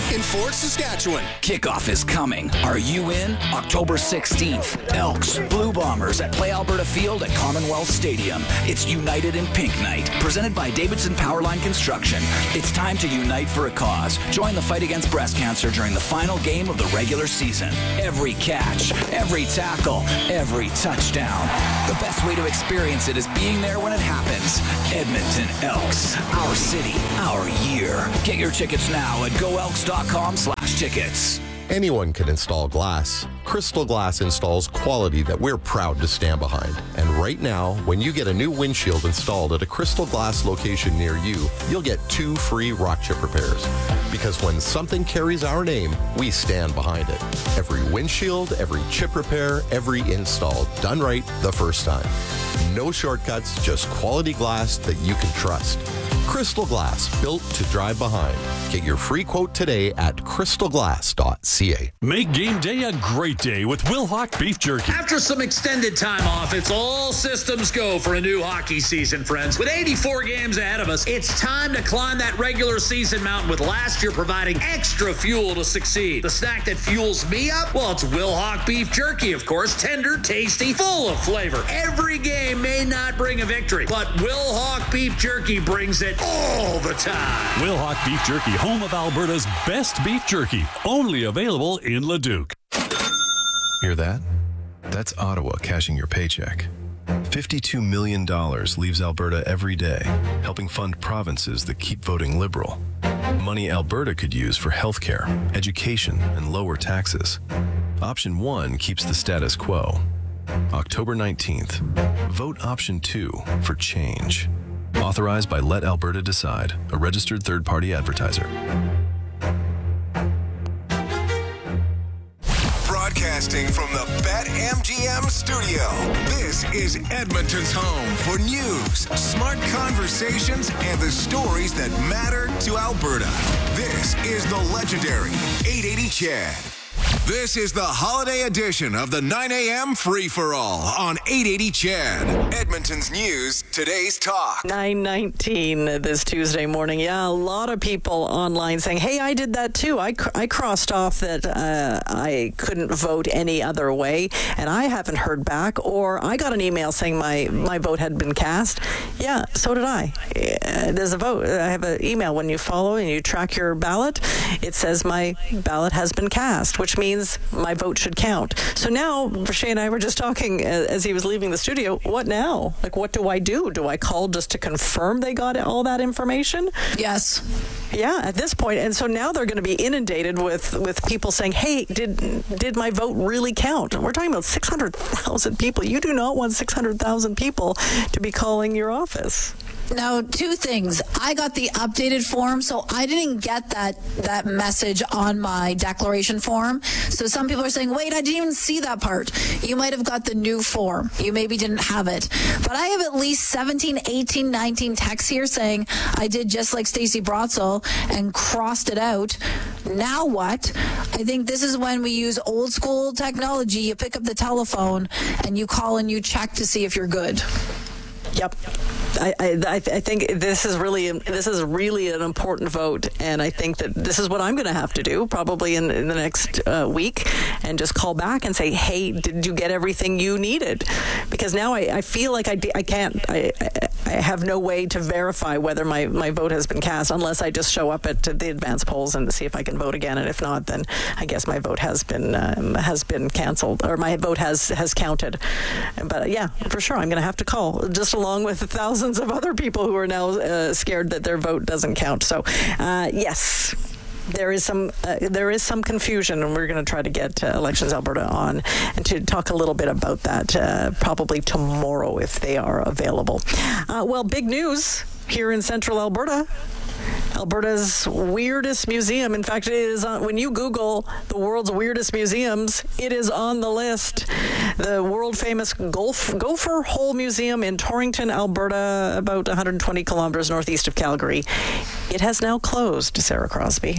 in Fort Saskatchewan. Kickoff is coming. Are you in? October 16th. Elks, Blue Bombers at Play Alberta Field at Commonwealth Stadium. It's United in Pink Night, presented by Davidson Powerline Construction. It's time to unite for a cause. Join the fight against breast cancer during the final game of the regular season. Every catch, every tackle, every touchdown. The best way to experience it is being there when it happens. Edmonton Elks. Our city, our year. Get your tickets now at goelks.com/tickets. Anyone can install glass. Crystal Glass installs quality that we're proud to stand behind. And right now, when you get a new windshield installed at a Crystal Glass location near you, you'll get 2 free rock chip repairs. Because when something carries our name, we stand behind it. Every windshield, every chip repair, every install done right the first time. No shortcuts, just quality glass that you can trust. Crystal Glass, built to drive behind. Get your free quote today at crystalglass.ca. Make game day a great day with Wilhauk Beef Jerky. After some extended time off, it's all systems go for a new hockey season, friends. With 84 games ahead of us, it's time to climb that regular season mountain, with last year providing extra fuel to succeed. The snack that fuels me up? Well, it's Wilhauk Beef Jerky, of course. Tender, tasty, full of flavor. Every game may not bring a victory, but Wilhauk Beef Jerky brings it all the time. Wilhauk Beef Jerky, home of Alberta's best beef jerky. Only available in Leduc. Hear that? That's Ottawa cashing your paycheck. $52 million leaves Alberta every day, helping fund provinces that keep voting Liberal. Money Alberta could use for healthcare, education, and lower taxes. Option 1 keeps the status quo. October 19th. Vote Option 2 for change. Authorized by Let Alberta Decide, a registered third-party advertiser. Broadcasting from the BetMGM studio, this is Edmonton's home for news, smart conversations, and the stories that matter to Alberta. This is the legendary 880 Chad. This is the holiday edition of the 9 a.m. free-for-all on 880 Chad. Edmonton's news, today's talk. 9:19 this Tuesday morning. Yeah, a lot of people online saying, hey, I did that too. I crossed off that I couldn't vote any other way, and I haven't heard back. Or I got an email saying my vote had been cast. Yeah, so did I. There's a vote. I have an email when you follow and you track your ballot. It says my ballot has been cast, which means my vote should count. So now, Shay and I were just talking as he was leaving the studio, what now? Like, what do I do? Do I call just to confirm they got all that information? Yes. Yeah, at this point. And so now they're going to be inundated with people saying, hey, did my vote really count? We're talking about 600,000 people. You do not want 600,000 people to be calling your office. Now, 2 things. I got the updated form, so I didn't get that message on my declaration form. So some people are saying, wait, I didn't even see that part. You might have got the new form. You maybe didn't have it. But I have at least 17, 18, 19 texts here saying I did just like Stacey Brotzel and crossed it out. Now what? I think this is when we use old school technology. You pick up the telephone and you call and you check to see if you're good. Yep. I think this is really an important vote, and I think that this is what I'm going to have to do probably in the next week, and just call back and say, hey, did you get everything you needed? Because now I feel like I have no way to verify whether my vote has been cast unless I just show up at the advance polls and see if I can vote again, and if not, then I guess my vote has been canceled, or my vote has counted. But yeah, for sure, I'm going to have to call, just along with thousands of other people who are now scared that their vote doesn't count. So, yes, there is some confusion, and we're going to try to get Elections Alberta on and to talk a little bit about that probably tomorrow if they are available. Well, big news here in Central Alberta. Alberta's weirdest museum. In fact, it is on, when you Google the world's weirdest museums, it is on the list. The world-famous Gopher Hole Museum in Torrington, Alberta, about 120 kilometers northeast of Calgary. It has now closed, Sarah Crosby.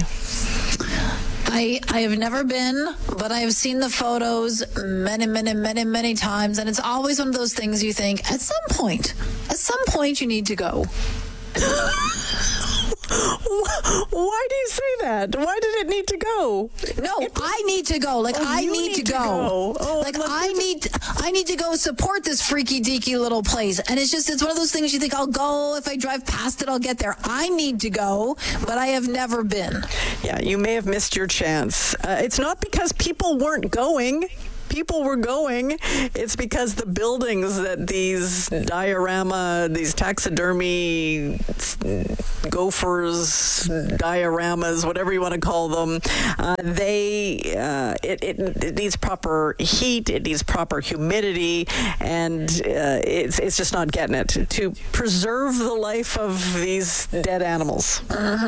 I have never been, but I have seen the photos many times, and it's always one of those things you think, at some point you need to go. Why do you say that? Why did it need to go? No, I need to go. Like, I need to go. Like, I need to go support this freaky deaky little place. And it's one of those things you think, I'll go. If I drive past it, I'll get there. I need to go, but I have never been. Yeah, you may have missed your chance. It's not because people weren't going. People were going. It's because the buildings that these taxidermy gophers, dioramas, whatever you want to call them, it needs proper heat, it needs proper humidity, and it's just not getting it to preserve the life of these dead animals.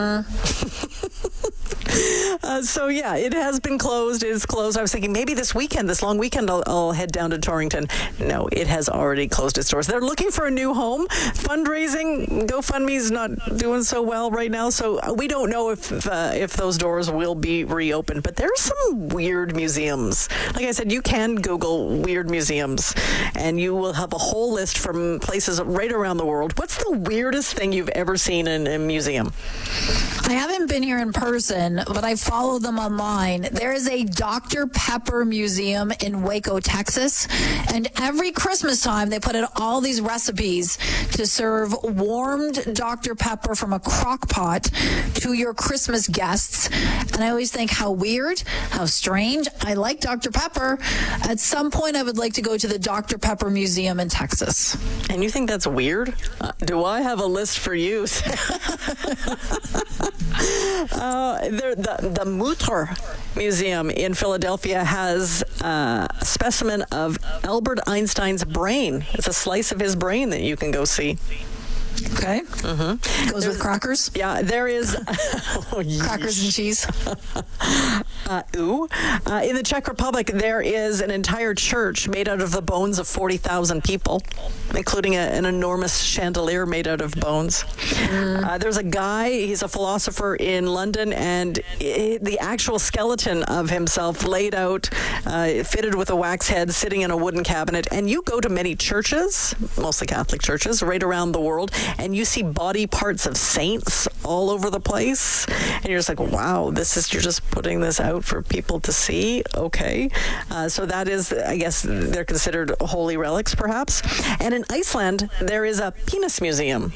So yeah, it has been closed. It is closed. I was thinking maybe this weekend, this long weekend, I'll head down to Torrington. No, it has already closed its doors. They're looking for a new home. Fundraising, GoFundMe's not doing so well right now, so we don't know if those doors will be reopened. But there are some weird museums. Like I said, you can Google weird museums, and you will have a whole list from places right around the world. What's the weirdest thing you've ever seen in a museum? I haven't been here in person, but I follow them online. There is a Dr. Pepper museum in Waco, Texas, and every Christmas time they put in all these recipes to serve warmed Dr. Pepper from a crock pot to your Christmas guests. And I always think, how weird, how strange. I like Dr. Pepper. At some point, I would like to go to the Dr. Pepper Museum in Texas. And you think that's weird? Do I have a list for you? The Mutter Museum in Philadelphia has a specimen of Albert Einstein's brain. It's a slice of his brain that you can go see. Okay. Goes with crackers? Yeah, there is. Crackers and cheese. In the Czech Republic, there is an entire church made out of the bones of 40,000 people, including an enormous chandelier made out of bones. There's a guy, he's a philosopher in London, and the actual skeleton of himself laid out, fitted with a wax head, sitting in a wooden cabinet. And you go to many churches, mostly Catholic churches, right around the world, and you see body parts of saints all over the place, and you're just like, wow, you're just putting this out for people to see. Okay. So that is, I guess they're considered holy relics, perhaps. And in Iceland, there is a penis museum.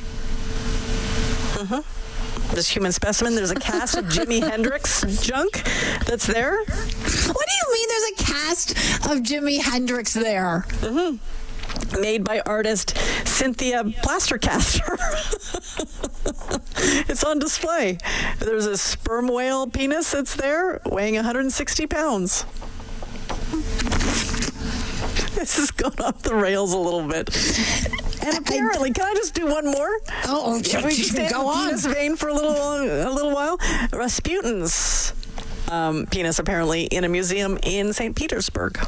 This human specimen. There's a cast of Jimi Hendrix junk that's there. What do you mean there's a cast of Jimi Hendrix there? Made by artist Cynthia Plastercaster. It's on display. There's a sperm whale penis that's there, weighing 160 pounds. This has gone off the rails a little bit. And apparently, can I just do one more? Oh, Can we stay go in the on. penis vein for a little while? Rasputin's penis, apparently, in a museum in St. Petersburg.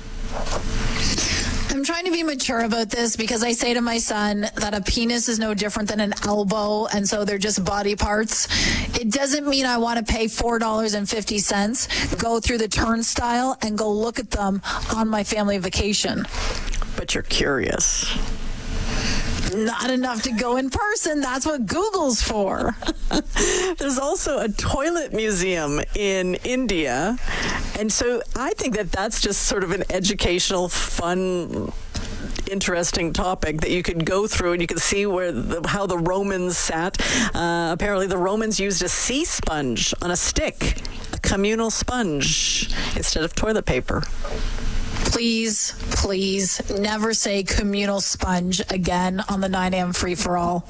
I'm trying to be mature about this because I say to my son that a penis is no different than an elbow, and so they're just body parts. It doesn't mean I want to pay $4.50, go through the turnstile, and go look at them on my family vacation. But you're curious. Not enough to go in person. That's what Google's for. There's also a toilet museum in India. And so I think that that's just sort of an educational, fun, interesting topic that you could go through, and you can see how the Romans sat. Apparently the Romans used a sea sponge on a stick, a communal sponge, instead of toilet paper. Please, please never say communal sponge again on the 9 a.m. free-for-all.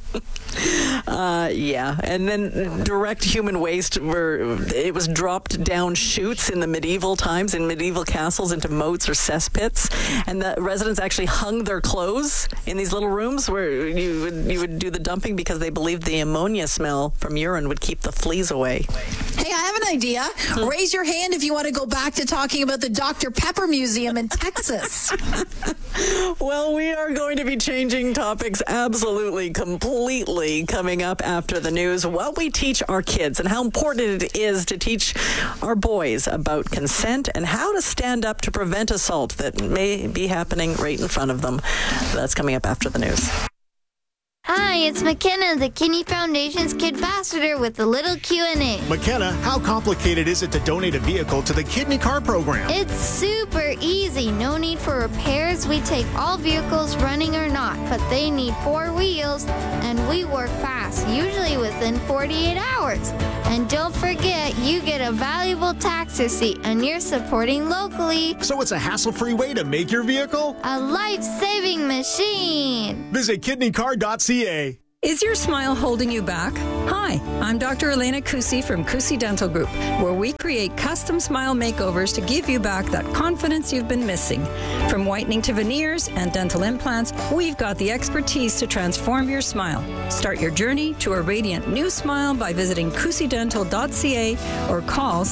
Yeah. And then direct human waste, it was dropped down chutes in the medieval times, in medieval castles, into moats or cesspits. And the residents actually hung their clothes in these little rooms where you would do the dumping because they believed the ammonia smell from urine would keep the fleas away. Hey, I have an idea. Raise your hand if you want to go back to talking about the Dr. Pepper Museum in Texas. Well, we are going to be changing topics absolutely, completely coming up after the news. What we teach our kids and how important it is to teach our boys about consent and how to stand up to prevent assault that may be happening right in front of them. That's coming up after the news. Hi, it's McKenna, the Kidney Foundation's Kid Ambassador with a little Q&A. McKenna, how complicated is it to donate a vehicle to the Kidney Car Program? It's super easy. No need for repairs. We take all vehicles, running or not, but they need 4 wheels, and we work fast, usually within 48 hours. And don't forget, you get a valuable tax receipt, and you're supporting locally. So it's a hassle-free way to make your vehicle a life-saving machine. Visit kidneycar.ca. Is your smile holding you back? Hi, I'm Dr. Elena Kusi from Kusi Dental Group, where we create custom smile makeovers to give you back that confidence you've been missing. From whitening to veneers and dental implants, we've got the expertise to transform your smile. Start your journey to a radiant new smile by visiting kusidental.ca or call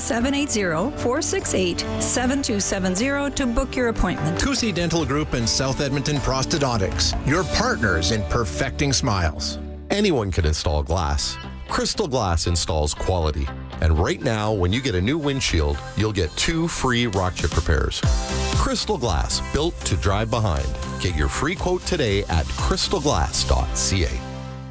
780-468-7270 to book your appointment. Kusi Dental Group and South Edmonton Prosthodontics, your partners in perfecting smiles. Anyone can install glass. Crystal Glass installs quality. And right now, when you get a new windshield, you'll get 2 free rock chip repairs. Crystal Glass, built to drive behind. Get your free quote today at crystalglass.ca.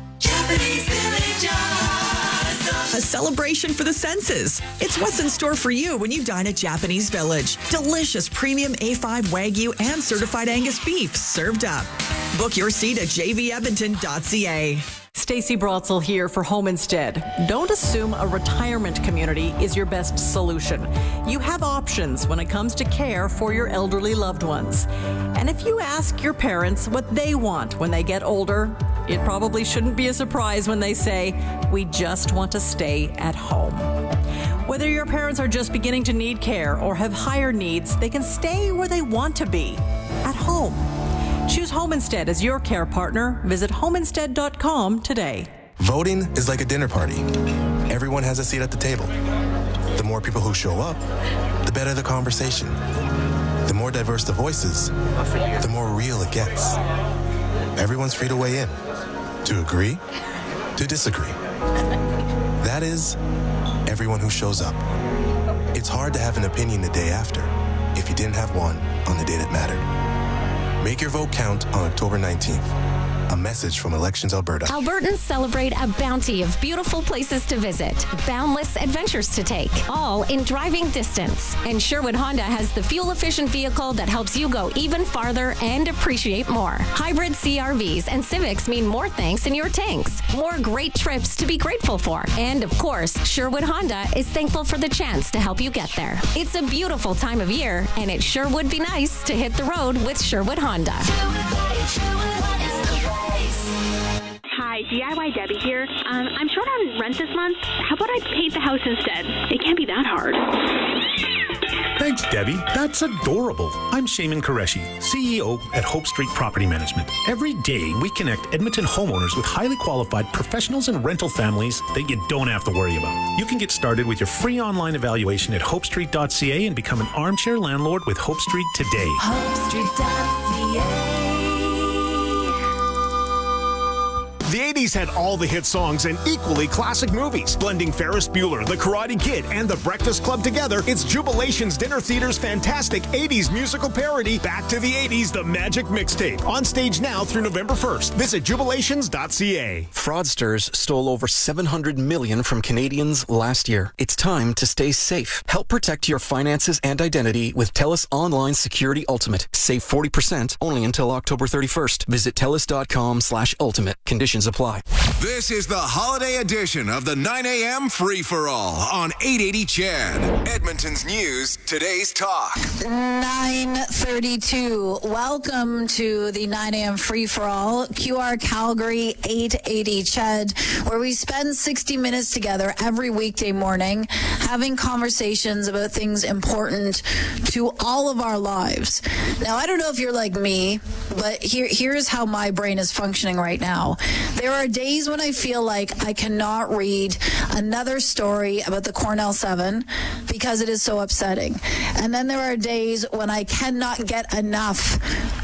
A celebration for the senses. It's what's in store for you when you dine at Japanese Village. Delicious premium A5 Wagyu and certified Angus beef served up. Book your seat at jvedmonton.ca. Stacey Brotzel here for Home Instead. Don't assume a retirement community is your best solution. You have options when it comes to care for your elderly loved ones. And if you ask your parents what they want when they get older, it probably shouldn't be a surprise when they say, "We just want to stay at home." Whether your parents are just beginning to need care or have higher needs, they can stay where they want to be, at home. Choose Home Instead as your care partner. Visit homeinstead.com today. Voting is like a dinner party. Everyone has a seat at the table. The more people who show up, the better the conversation. The more diverse the voices, the more real it gets. Everyone's free to weigh in, to agree, to disagree. That is, everyone who shows up. It's hard to have an opinion the day after if you didn't have one on the day that mattered. Make your vote count on October 19th. A message from Elections Alberta. Albertans celebrate a bounty of beautiful places to visit, boundless adventures to take, all in driving distance. And Sherwood Honda has the fuel-efficient vehicle that helps you go even farther and appreciate more. Hybrid CRVs and Civics mean more thanks in your tanks, more great trips to be grateful for. And of course, Sherwood Honda is thankful for the chance to help you get there. It's a beautiful time of year, and it sure would be nice to hit the road with Sherwood Honda. Hi, DIY Debbie here. I'm short on rent this month. How about I paint the house instead? It can't be that hard. Thanks, Debbie. That's adorable. I'm Shaman Qureshi, CEO at Hope Street Property Management. Every day, we connect Edmonton homeowners with highly qualified professionals and rental families that you don't have to worry about. You can get started with your free online evaluation at hopestreet.ca and become an armchair landlord with Hope Street today. HopeStreet.ca. The 80s had all the hit songs and equally classic movies. Blending Ferris Bueller, The Karate Kid, and The Breakfast Club together, it's Jubilation's Dinner Theater's fantastic 80s musical parody, Back to the 80s, The Magic Mixtape. On stage now through November 1st. Visit jubilations.ca. Fraudsters stole over $700 million from Canadians last year. It's time to stay safe. Help protect your finances and identity with TELUS Online Security Ultimate. Save 40% only until October 31st. Visit TELUS.com/ultimate. Conditions apply. This is the holiday edition of the 9 a.m. Free-for-All on 880 Chad. Edmonton's news, today's talk. 9:32. Welcome to the 9 a.m. Free-for-All, QR Calgary 880 Chad, where we spend 60 minutes together every weekday morning having conversations about things important to all of our lives. Now, I don't know if you're like me, but here's how my brain is functioning right now. There are days when I feel like I cannot read another story about the Cornell 7 because it is so upsetting. And then there are days when I cannot get enough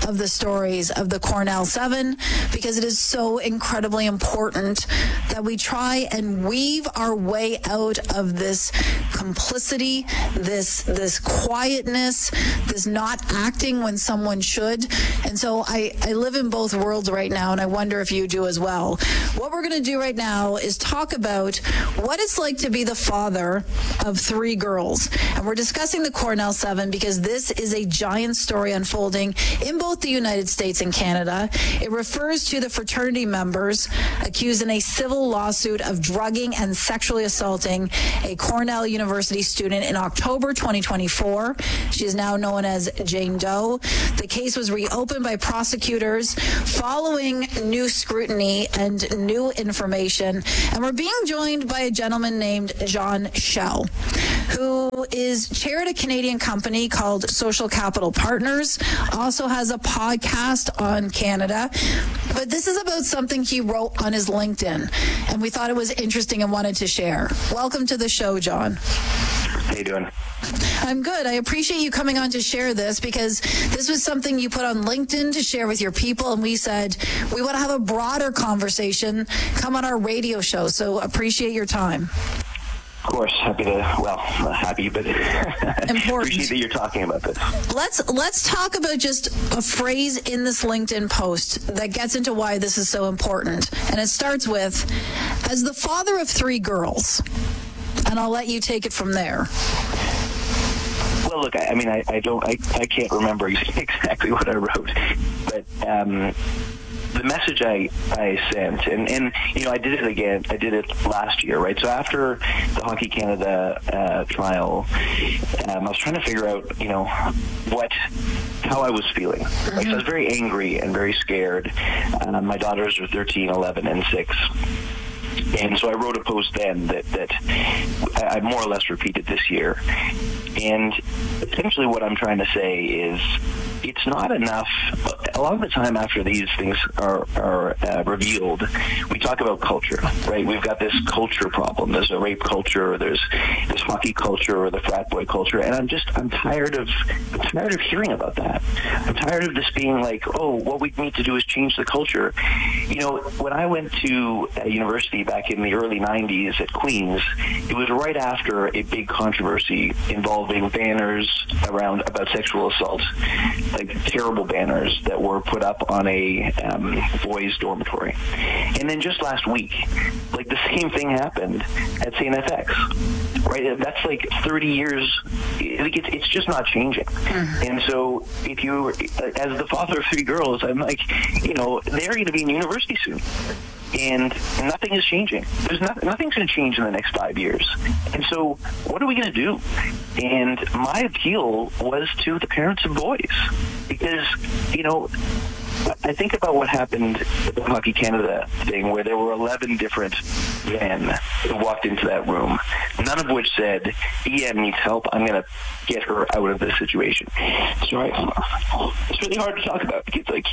of the stories of the Cornell 7 because it is so incredibly important that we try and weave our way out of this complicity, this quietness, this not acting when someone should. And so I live in both worlds right now, and I wonder if you do as well. What we're going to do right now is talk about what it's like to be the father of 3 girls. And we're discussing the Cornell 7 because this is a giant story unfolding in both the United States and Canada. It refers to the fraternity members accused in a civil lawsuit of drugging and sexually assaulting a Cornell University student in October 2024. She is now known as Jane Doe. The case was reopened by prosecutors following new scrutiny and new information. And we're being joined by a gentleman named John Schell, who is chair at a Canadian company called Social Capital Partners, also has a podcast on Canada. But this is about something he wrote on his LinkedIn, and we thought it was interesting and wanted to share. Welcome to the show, John. How you doing? I'm good. I appreciate you coming on to share this because this was something you put on LinkedIn to share with your people, and we said we want to have a broader conversation. Come on our radio show, so appreciate your time. Of course, happy, but appreciate that you're talking about this. Let's talk about just a phrase in this LinkedIn post that gets into why this is so important. And it starts with, as the father of 3 girls, and I'll let you take it from there. Well, look, I can't remember exactly what I wrote, but the message I sent, and I did it again. I did it last year, right? So after the Hockey Canada trial, I was trying to figure out, how I was feeling. Right? So I was very angry and very scared. My daughters are 13, 11, and 6. And so I wrote a post then that I more or less repeated this year. And essentially what I'm trying to say is it's not enough. A lot of the time after these things are revealed, we talk about culture, right? We've got this culture problem. There's a rape culture, there's this hockey culture, or the frat boy culture, and I'm tired of hearing about that. I'm tired of this being like, oh, what we need to do is change the culture. When I went to university back in the early 90s at Queen's, it was right after a big controversy involving banners about sexual assault, like terrible banners that were put up on a boys' dormitory. And then just last week, like the same thing happened at St. FX, right? That's like 30 years. It's just not changing. And so if you, as the father of 3 girls, I'm like, they're going to be in university soon. And nothing is changing. Nothing's going to change in the next 5 years. And so what are we going to do? And my appeal was to the parents of boys. Because, I think about what happened at the Hockey Canada thing where there were 11 different men who walked into that room, none of which said, EM needs help, I'm going to get her out of this situation. So it's really hard to talk about because, that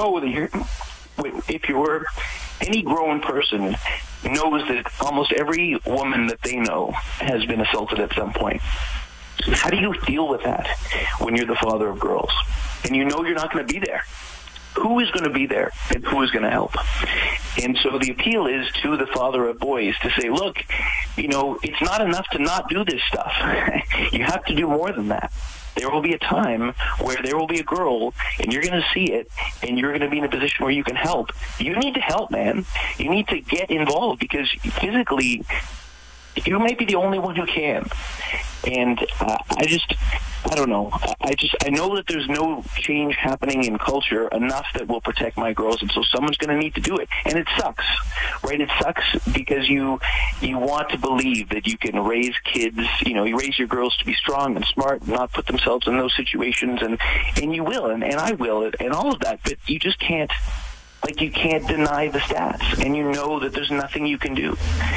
if you're any grown person knows that almost every woman that they know has been assaulted at some point. How do you deal with that when you're the father of girls and you're not going to be there? Who is going to be there and who is going to help? And so the appeal is to the father of boys to say, look, it's not enough to not do this stuff. You have to do more than that. There will be a time where there will be a girl and you're going to see it and you're going to be in a position where you can help. You need to help, man. You need to get involved because physically you may be the only one who can. And I don't know. I know that there's no change happening in culture enough that will protect my girls, and so someone's going to need to do it. And it sucks, right? It sucks because you want to believe that you can raise kids, you raise your girls to be strong and smart and not put themselves in those situations, and you will, and I will, and all of that, but you just can't. Like, you can't deny the stats, and you know that there's nothing you can do.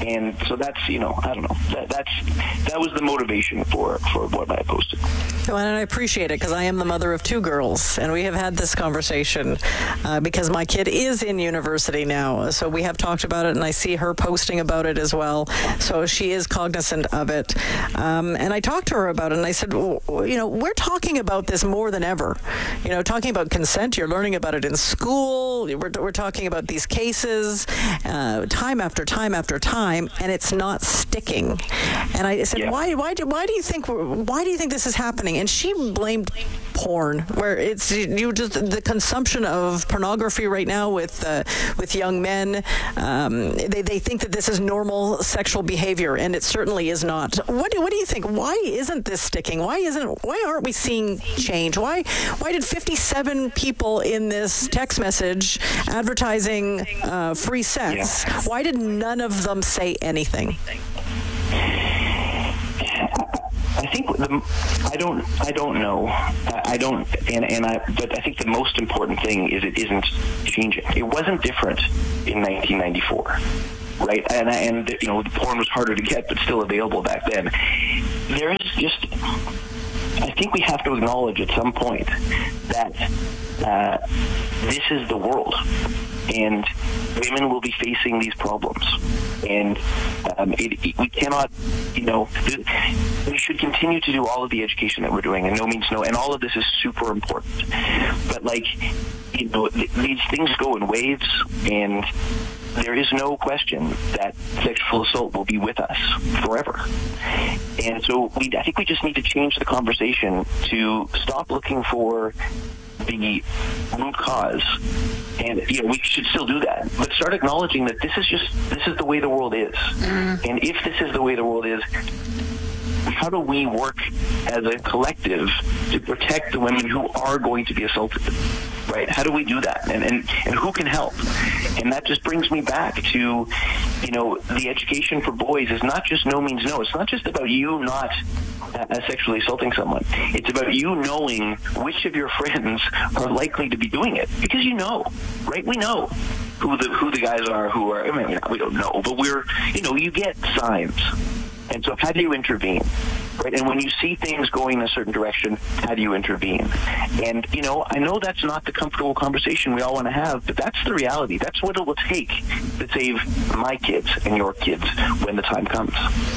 And so that's, I don't know. That was the motivation for what I posted. Well, and I appreciate it because I am the mother of 2 girls, and we have had this conversation because my kid is in university now. So we have talked about it, and I see her posting about it as well. So she is cognizant of it. And I talked to her about it, and I said, we're talking about this more than ever. Talking about consent, you're learning about it in school. We're talking about these cases time after time after time, and it's not sticking. And I said, why do you think this is happening? And she blamed porn, where it's the consumption of pornography right now with young men. They think that this is normal sexual behavior, and it certainly is not. What do you think? Why isn't this sticking? Why aren't we seeing change? Why did 57 people in this text message advertising free sex? Yeah. Why did none of them say anything? I think I don't know. But I think the most important thing is it isn't changing. It wasn't different in 1994. Right, and the porn was harder to get, but still available back then. There is just, I think we have to acknowledge at some point that this is the world, and women will be facing these problems, and we cannot, we should continue to do all of the education that we're doing, and no means no, and all of this is super important. But these things go in waves, and there is no question that sexual assault will be with us forever. And so I think we just need to change the conversation to stop looking for the root cause. And, we should still do that. But start acknowledging that this is the way the world is. Mm. And if this is the way the world is, how do we work as a collective to protect the women who are going to be assaulted? Right? How do we do that? And who can help? And that just brings me back to, the education for boys is not just no means no. It's not just about you not sexually assaulting someone. It's about you knowing which of your friends are likely to be doing it. Because right? We know who the guys are who are, we don't know, but you get signs. And so how do you intervene? Right? And when you see things going in a certain direction, how do you intervene? And, I know that's not the comfortable conversation we all want to have, but that's the reality. That's what it will take to save my kids and your kids when the time comes.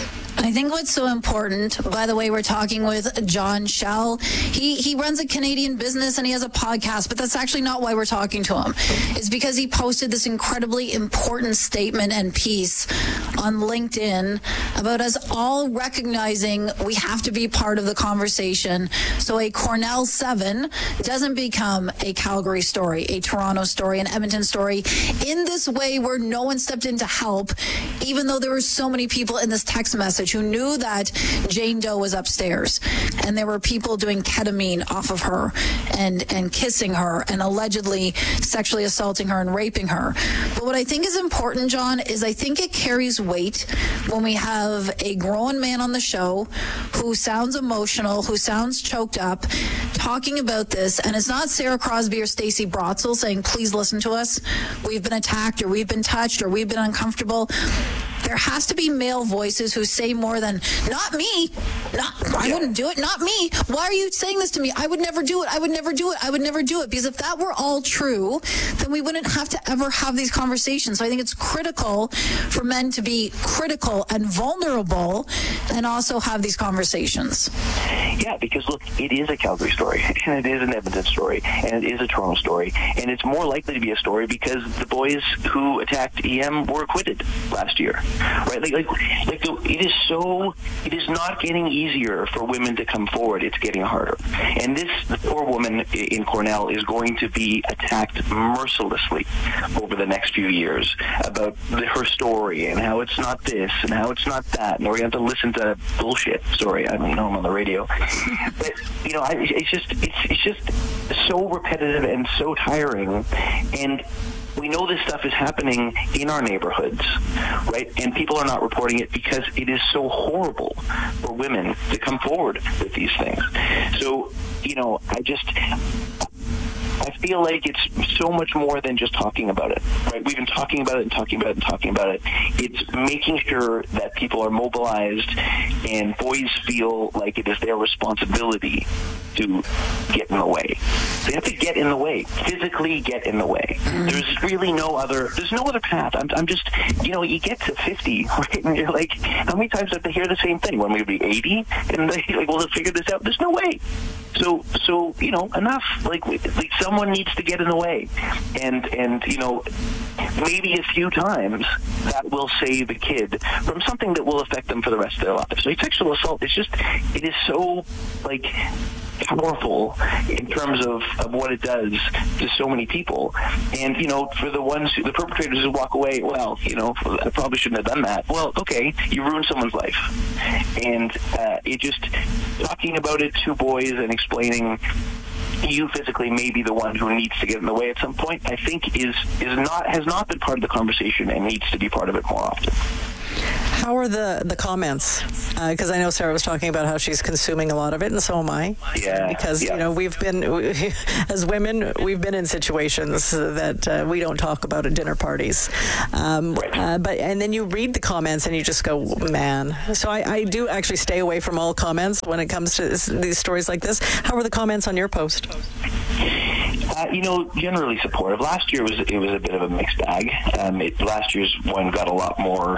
I think what's so important, by the way, we're talking with John Shell. He runs a Canadian business and he has a podcast, but that's actually not why we're talking to him. It's because he posted this incredibly important statement and piece on LinkedIn about us all recognizing we have to be part of the conversation so a Cornell 7 doesn't become a Calgary story, a Toronto story, an Edmonton story, in this way where no one stepped in to help, even though there were so many people in this text message who knew that Jane Doe was upstairs, and there were people doing ketamine off of her and kissing her and allegedly sexually assaulting her and raping her. But what I think is important, John, is I think it carries weight when we have a grown man on the show who sounds emotional, who sounds choked up, talking about this, and it's not Sarah Crosby or Stacey Brotzel saying, please listen to us, we've been attacked or we've been touched or we've been uncomfortable. There has to be male voices who say more than, not me, I wouldn't do it, not me. Why are you saying this to me? I would never do it. I would never do it. I would never do it. Because if that were all true, then we wouldn't have to ever have these conversations. So I think it's critical for men to be critical and vulnerable and also have these conversations. Yeah, because look, it is a Calgary story, and it is an Edmonton story, and it is a Toronto story, and it's more likely to be a story because the boys who attacked EM were acquitted last year. Right, it is not getting easier for women to come forward. It's getting harder. And the poor woman in Cornell is going to be attacked mercilessly over the next few years about her story and how it's not this and how it's not that. And we're going to have to listen to bullshit. Sorry, I don't know, I'm on the radio. But, it's just so repetitive and so tiring. And we know this stuff is happening in our neighborhoods, right? And people are not reporting it because it is so horrible for women to come forward with these things. So, I feel like it's so much more than just talking about it, right? We've been talking about it and talking about it and talking about it. It's making sure that people are mobilized and boys feel like it is their responsibility to get in the way. They have to get in the way, physically get in the way. There's really no other path. I'm just, you get to 50, right? And you're like, how many times do I have to hear the same thing? When we would be 80? And they're like, well, let's figure this out. There's no way. So enough. Like someone needs to get in the way. And maybe a few times that will save a kid from something that will affect them for the rest of their lives. So sexual assault, it is so, powerful in terms of what it does to so many people. And, for the perpetrators who walk away, well, I probably shouldn't have done that. Well, okay, you ruined someone's life. And it just, talking about it to boys and explaining you physically may be the one who needs to get in the way at some point, I think has not been part of the conversation and needs to be part of it more often. How are the comments? Because I know Sarah was talking about how she's consuming a lot of it, and so am I. Yeah. Because we've been, as women, we've been in situations that we don't talk about at dinner parties. And then you read the comments and you just go, man. So I do actually stay away from all comments when it comes to these stories like this. How are the comments on your post? Generally supportive. Last year it was a bit of a mixed bag. Last year's one got a lot more,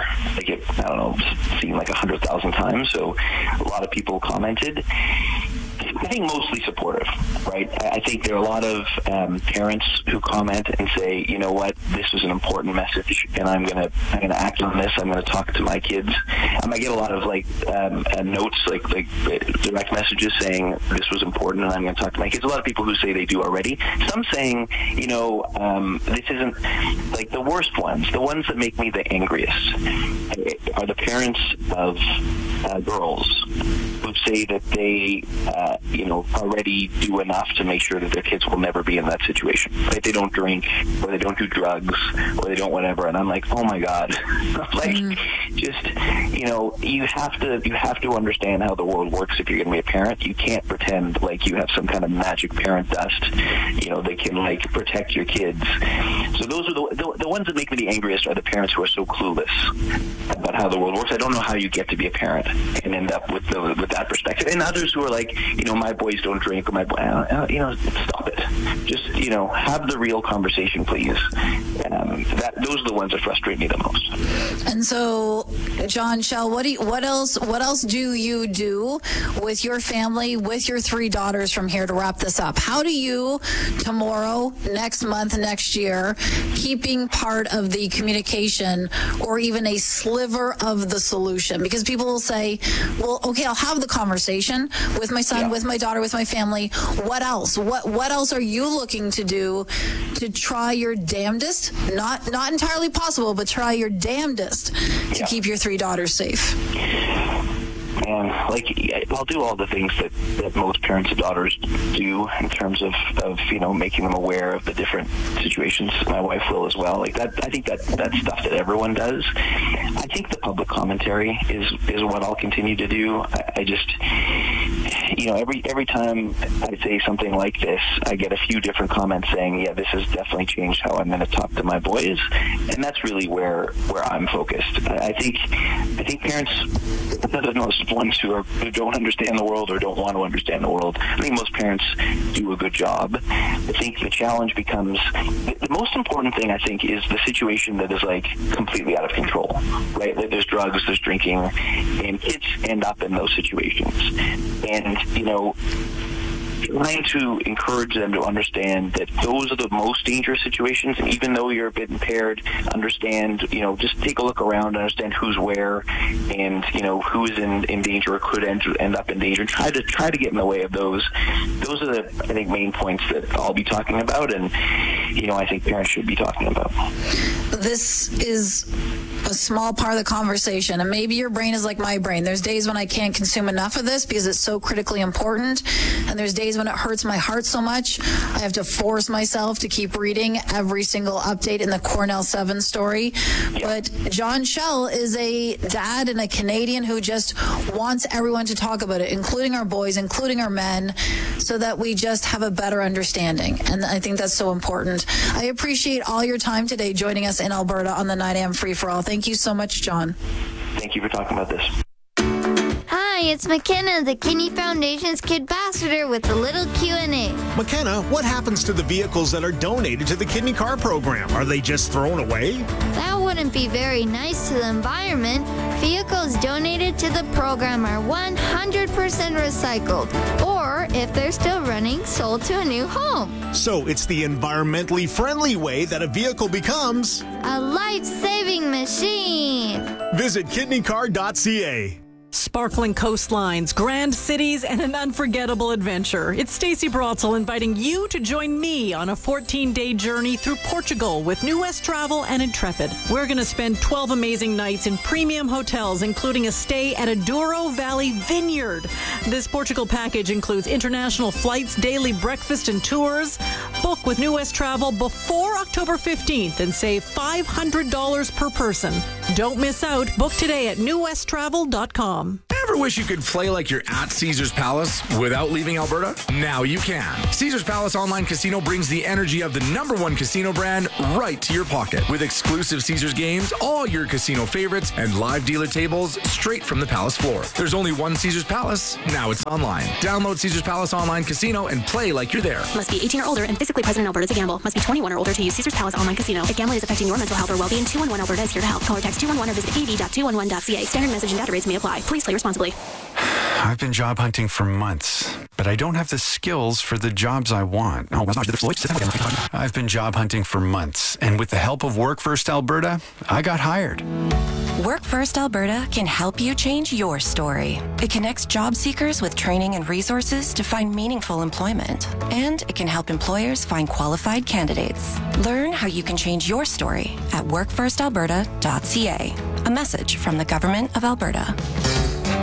seen 100,000 times. So a lot of people commented. I think mostly supportive, right? I think there are a lot of parents who comment and say, you know what, this is an important message, and I'm gonna act on this. I'm gonna talk to my kids. I get a lot of notes, like direct messages saying this was important, and I'm gonna talk to my kids. A lot of people who say they do already. Some saying, this isn't the worst ones. The ones that make me the angriest are the parents of girls who say that they already do enough to make sure that their kids will never be in that situation. Right? They don't drink, or they don't do drugs, or they don't whatever. And I'm like, oh my God. You have to understand how the world works if you're going to be a parent. You can't pretend like you have some kind of magic parent dust, that can protect your kids. So those are the ones that make me the angriest are the parents who are so clueless about how the world works. I don't know how you get to be a parent and end up with that perspective. And others who are like, my boys don't drink, or my boy, stop it. Just, have the real conversation, please. Those are the ones that frustrate me the most. And so, John, Shell, what else do you do with your family, with your 3 daughters from here to wrap this up? How do you, tomorrow, next month, next year, keeping part of the communication or even a sliver of the solution? Because people will say, well, okay, I'll have the conversation with my son, with my daughter, with my family. What else? What else are you looking to do to try your damnedest? Not entirely possible, but try your damnedest to keep your 3 daughters safe. And I'll do all the things that most parents of daughters do in terms of making them aware of the different situations. My wife will as well. I think that's stuff that everyone does. I think the public commentary is what I'll continue to do. I just, every time I say something like this, I get a few different comments saying, yeah, this has definitely changed how I'm going to talk to my boys. And that's really where I'm focused. I think parents, those ones who don't understand the world or don't want to understand the world, I think most parents do a good job. I think the challenge becomes, the most important thing, I think, is the situation that is completely out of control, right? There's drugs, there's drinking, and kids end up in those situations. And, trying to encourage them to understand that those are the most dangerous situations, and even though you're a bit impaired, understand, just take a look around, understand who's where, and, who is in danger or could end up in danger, and try to get in the way of those. Those are the, I think, main points that I'll be talking about, and, I think parents should be talking about. This is a small part of the conversation. And maybe your brain is like my brain. There's days when I can't consume enough of this because it's so critically important. And there's days when it hurts my heart so much, I have to force myself to keep reading every single update in the Cornell 7 story. But John Schell is a dad and a Canadian who just wants everyone to talk about it, including our boys, including our men, so that we just have a better understanding. And I think that's so important. I appreciate all your time today joining us in Alberta on the 9 a.m. Free-for-All. Thank you so much, John. Thank you for talking about this. Hi, it's McKenna, the Kidney Foundation's Kid Ambassador with a little Q&A. McKenna, what happens to the vehicles that are donated to the Kidney Car Program? Are they just thrown away? That wouldn't be very nice to the environment. Vehicles donated to the program are 100% recycled, or if they're still running, sold to a new home. So it's the environmentally friendly way that a vehicle becomes a life-saving machine. Visit kidneycar.ca. Sparkling coastlines, grand cities, and an unforgettable adventure. It's Stacey Brotzel inviting you to join me on a 14-day journey through Portugal with New West Travel and Intrepid. We're going to spend 12 amazing nights in premium hotels, including a stay at a Douro Valley Vineyard. This Portugal package includes international flights, daily breakfast, and tours. Book with New West Travel before October 15th and save $500 per person. Don't miss out. Book today at newwesttravel.com. Ever wish you could play like you're at Caesars Palace without leaving Alberta? Now you can. Caesars Palace Online Casino brings the energy of the #1 casino brand right to your pocket. With exclusive Caesars games, all your casino favorites, and live dealer tables straight from the Palace floor. There's only one Caesars Palace. Now it's online. Download Caesars Palace Online Casino and play like you're there. Must be 18 or older and physically present in Alberta to gamble. Must be 21 or older to use Caesars Palace Online Casino. If gambling is affecting your mental health or well-being, 211 Alberta is here to help. Call or text 211 or visit av.211.ca. Standard message and data rates may apply. Please play responsibly. I've been job hunting for months, but I don't have the skills for the jobs I want. I've been job hunting for months, and with the help of Work First Alberta, I got hired. Work First Alberta can help you change your story. It connects job seekers with training and resources to find meaningful employment. And it can help employers find qualified candidates. Learn how you can change your story at workfirstalberta.ca. A message from the Government of Alberta.